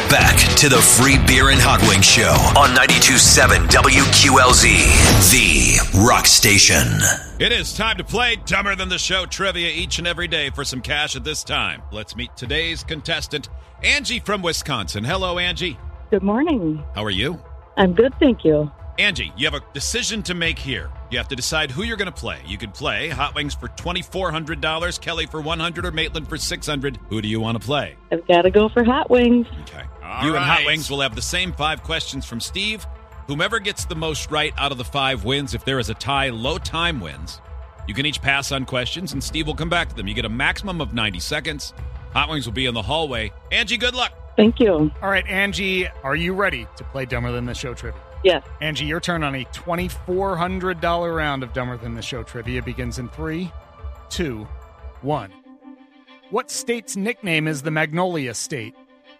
Back to the Free Beer and Hot Wings Show on 92.7 WQLZ, the rock station. It is time to play Dumber Than the Show trivia each and every day for some cash at this time. Let's meet today's contestant, Angie from Wisconsin. Hello, Angie. Good morning. How are you? I'm good, thank you. Angie, you have a decision to make here. You have to decide who you're going to play. You could play Hot Wings for $2,400, Kelly for $100, or Maitland for $600. Who do you want to play? I've got to go for Hot Wings. Okay. All you right. and Hot Wings will have the same 5 questions from Steve. Whomever gets the most right out of the 5 wins. If there is a tie, low time wins. You can each pass on questions, and Steve will come back to them. You get a maximum of 90 seconds. Hot Wings will be in the hallway. Angie, good luck. Thank you. All right, Angie, are you ready to play Dumber Than the Show trivia? Yes. Angie, your turn on a $2,400 round of Dumber Than the Show trivia begins in 3, 2, 1. What state's nickname is the Magnolia State?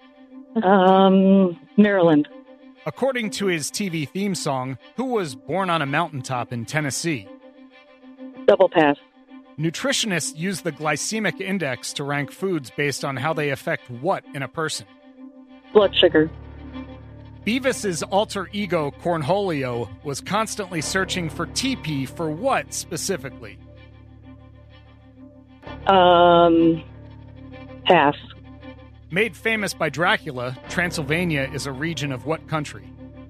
Maryland. According to his TV theme song, who was born on a mountaintop in Tennessee? Double pass. Nutritionists use the glycemic index to rank foods based on how they affect what in a person? Blood sugar. Beavis's alter ego, Cornholio, was constantly searching for TP for what specifically? Pass. Made famous by Dracula, Transylvania is a region of what country?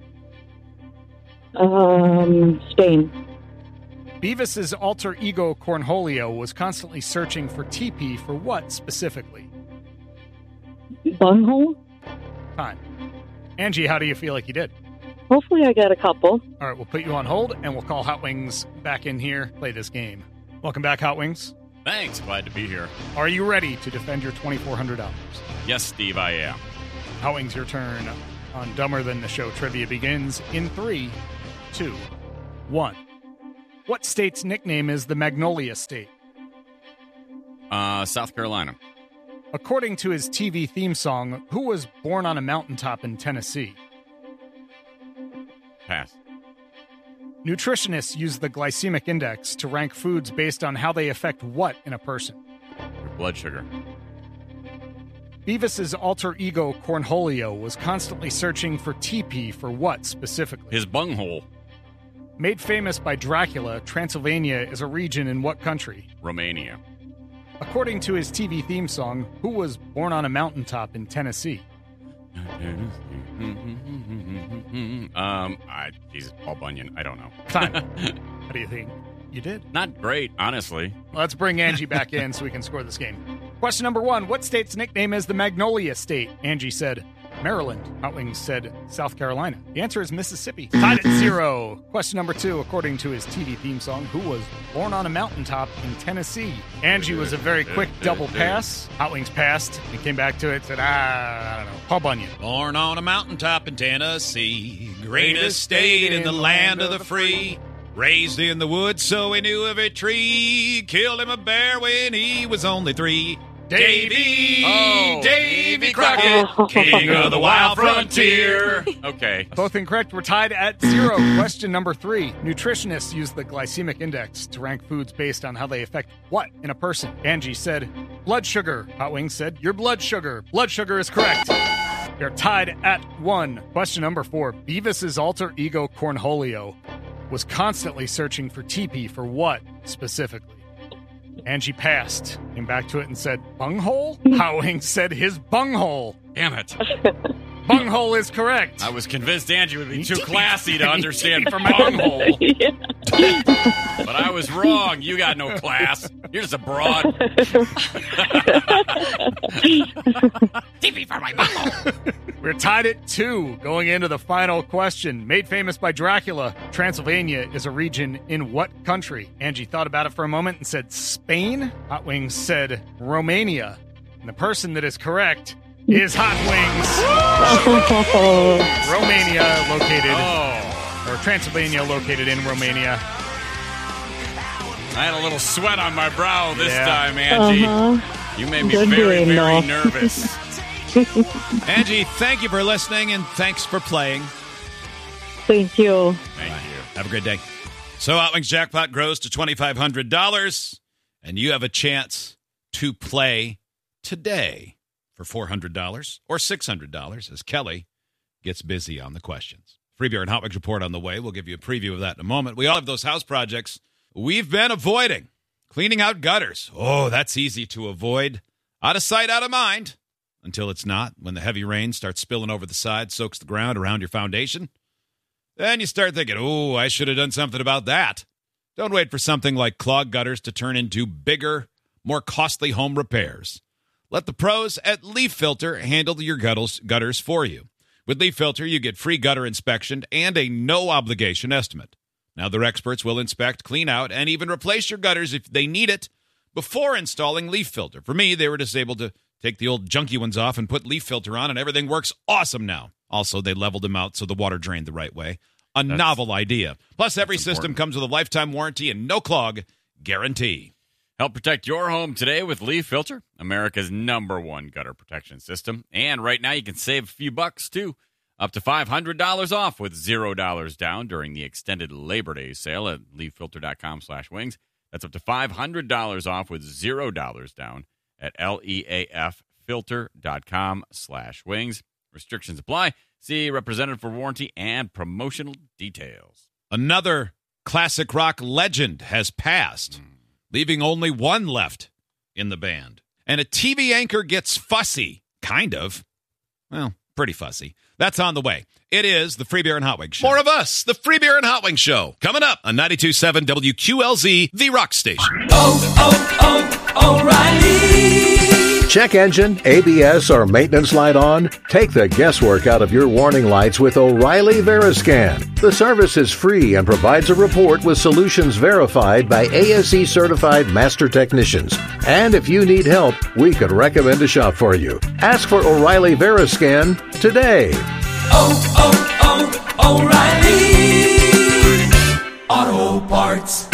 Spain. Beavis's alter ego, Cornholio, was constantly searching for TP for what specifically? Bunghole? Time. Angie, how do you feel like you did? Hopefully I got a couple. All right, we'll put you on hold, and we'll call Hot Wings back in here, play this game. Welcome back, Hot Wings. Thanks. Glad to be here. Are you ready to defend your $2,400? Yes, Steve, I am. Hot Wings, your turn on Dumber Than the Show trivia begins in 3, 2, 1. What state's nickname is the Magnolia State? South Carolina. According to his TV theme song, who was born on a mountaintop in Tennessee? Pass. Nutritionists use the glycemic index to rank foods based on how they affect what in a person? Your blood sugar. Beavis's alter ego, Cornholio, was constantly searching for TP for what specifically? His bunghole. Made famous by Dracula, Transylvania is a region in what country? Romania. According to his TV theme song, who was born on a mountaintop in Tennessee? Jesus, Paul Bunyan. I don't know. Time. How do you think you did? Not great, honestly. Let's bring Angie back in so we can score this game. Question number 1. What state's nickname is the Magnolia State? Angie said Maryland. Hot Wings said South Carolina. The answer is Mississippi. Tied at 0. Question number 2. According to his TV theme song, who was born on a mountaintop in Tennessee? Angie was a very quick double pass. Hot Wings passed and came back to it, said, I don't know, Paul Bunyan. Born on a mountaintop in Tennessee, greatest state in the land of the free. Raised in the woods, so he knew every tree. Killed him a bear when he was only 3. Davy Crockett, king of the wild frontier. Okay. Both incorrect. We're tied at 0. Question number 3. Nutritionists use the glycemic index to rank foods based on how they affect what in a person? Angie said blood sugar. Hot Wings said your blood sugar. Blood sugar is correct. You're tied at 1. Question number 4. Beavis's alter ego, Cornholio, was constantly searching for TP for what specifically? Angie passed, came back to it and said, bunghole? Hot Wings said his bunghole. Damn it. Bunghole is correct. I was convinced Angie would be too classy to understand from bunghole. Yeah. But I was wrong. You got no class. You're just a broad. TP for my bunghole. We're tied at 2 going into the final question. Made famous by Dracula, Transylvania is a region in what country? Angie thought about it for a moment and said Spain. Hot Wings said Romania. And the person that is correct is Hot Wings. Romania located, or Transylvania located in Romania. I had a little sweat on my brow this time, Angie. You made me Good very, doing, very though. nervous. Angie, thank you for listening, and thanks for playing. Thank you. Thank you. Have a great day. So Hot Wings jackpot grows to $2,500, and you have a chance to play today for $400 or $600 as Kelly gets busy on the questions. Free Beer and Hot Wings report on the way. We'll give you a preview of that in a moment. We all have those house projects we've been avoiding. Cleaning out gutters. Oh, that's easy to avoid. Out of sight, out of mind. Until it's not. When the heavy rain starts spilling over the side, soaks the ground around your foundation. Then you start thinking, oh, I should have done something about that. Don't wait for something like clogged gutters to turn into bigger, more costly home repairs. Let the pros at Leaf Filter handle your gutters for you. With Leaf Filter, you get free gutter inspection and a no-obligation estimate. Now, their experts will inspect, clean out, and even replace your gutters if they need it before installing Leaf Filter. For me, they were just able to take the old junky ones off and put Leaf Filter on, and everything works awesome now. Also, they leveled them out so the water drained the right way. Novel idea. Plus, every system comes with a lifetime warranty and no clog guarantee. Help protect your home today with Leaf Filter, America's #1 gutter protection system. And right now you can save a few bucks, too. Up to $500 off with $0 down during the extended Labor Day sale at leaffilter.com/wings. That's up to $500 off with $0 down at leaffilter.com/wings. Restrictions apply. See representative for warranty and promotional details. Another classic rock legend has passed, leaving only one left in the band. And a TV anchor gets fussy. Kind of. Well, pretty fussy. That's on the way. It is the Free Beer and Hot Wings Show. More of us, the Free Beer and Hot Wings Show. Coming up on 92.7 WQLZ, the rock station. O'Reilly. Check engine, ABS, or maintenance light on? Take the guesswork out of your warning lights with O'Reilly Veriscan. The service is free and provides a report with solutions verified by ASE certified master technicians. And if you need help, we could recommend a shop for you. Ask for O'Reilly Veriscan today. O'Reilly Auto Parts.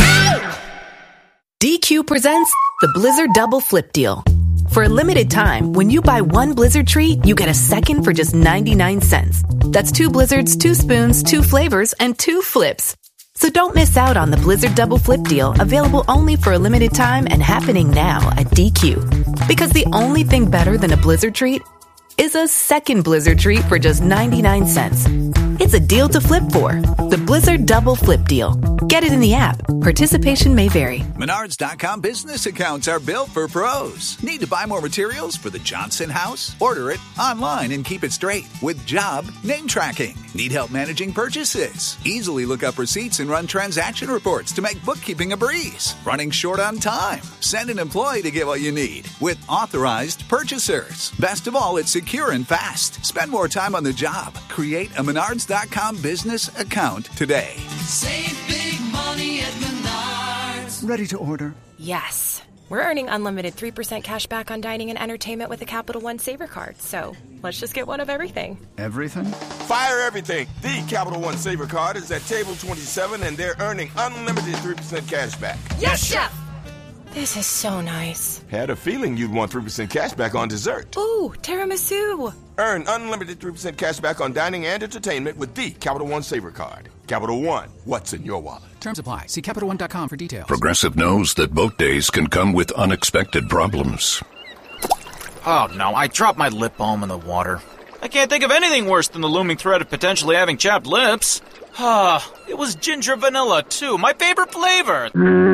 DQ presents the Blizzard Double Flip Deal. For a limited time, when you buy one Blizzard treat, you get a second for just 99 cents. That's 2 Blizzards, 2 spoons, 2 flavors, and 2 flips. So don't miss out on the Blizzard Double Flip Deal, available only for a limited time and happening now at DQ. Because the only thing better than a Blizzard treat is a second Blizzard treat for just 99 cents. It's a deal to flip for. The Blizzard Double Flip Deal. Get it in the app. Participation may vary. Menards.com business accounts are built for pros. Need to buy more materials for the Johnson house? Order it online and keep it straight with job name tracking. Need help managing purchases? Easily look up receipts and run transaction reports to make bookkeeping a breeze. Running short on time? Send an employee to get what you need with authorized purchasers. Best of all, it's secure and fast. Spend more time on the job. Create a Menards.com business account today. Save big money at Menards. Ready to order? Yes. We're earning unlimited 3% cash back on dining and entertainment with the Capital One Saver Card. So let's just get one of everything. Everything? Fire everything. The Capital One Saver Card is at table 27 and they're earning unlimited 3% cash back. Yes, Chef! This is so nice. Had a feeling you'd want 3% cash back on dessert. Ooh, tiramisu. Earn unlimited 3% cash back on dining and entertainment with the Capital One Saver Card. Capital One, what's in your wallet? Terms apply. See CapitalOne.com for details. Progressive knows that boat days can come with unexpected problems. Oh no, I dropped my lip balm in the water. I can't think of anything worse than the looming threat of potentially having chapped lips. It was ginger vanilla, too. My favorite flavor.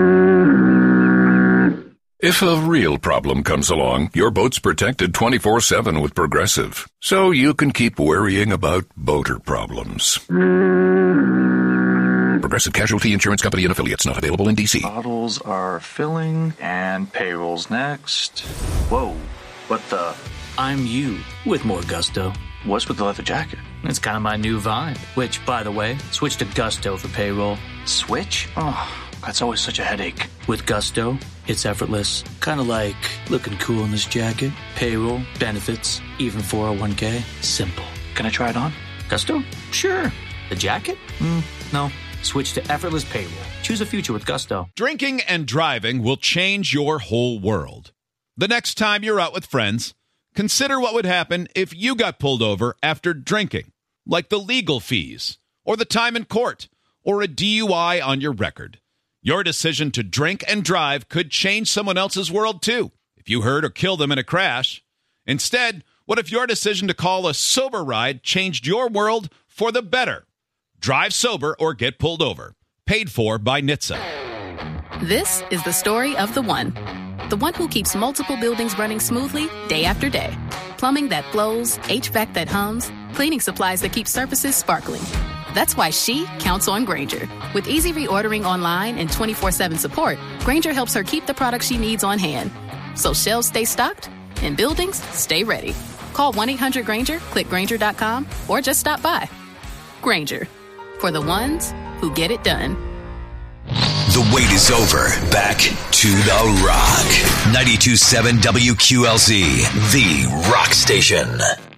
If a real problem comes along, your boat's protected 24/7 with Progressive, so you can keep worrying about boater problems. Progressive Casualty Insurance Company and affiliates, not available in D.C. Bottles are filling and payroll's next. Whoa, what the? I'm you with more gusto. What's with the leather jacket? It's kind of my new vibe, which, by the way, switch to Gusto for payroll. Switch? Oh, that's always such a headache. With Gusto, it's effortless. Kind of like looking cool in this jacket, payroll, benefits, even 401k. Simple. Can I try it on? Gusto? Sure. The jacket? No. Switch to effortless payroll. Choose a future with Gusto. Drinking and driving will change your whole world. The next time you're out with friends, consider what would happen if you got pulled over after drinking, like the legal fees, or the time in court, or a DUI on your record. Your decision to drink and drive could change someone else's world, too, if you hurt or killed them in a crash. Instead, What if your decision to call a sober ride changed your world for the better? Drive sober or get pulled over. Paid for by NHTSA. This is the story of the one. The one who keeps multiple buildings running smoothly day after day. Plumbing that flows, HVAC that hums, cleaning supplies that keep surfaces sparkling. That's why she counts on Grainger. With easy reordering online and 24/7 support, Grainger helps her keep the products she needs on hand. So shelves stay stocked and buildings stay ready. Call 1-800-GRAINGER, click Grainger.com, or just stop by. Grainger, for the ones who get it done. The wait is over. Back to The Rock. 92.7 WQLZ, the rock station.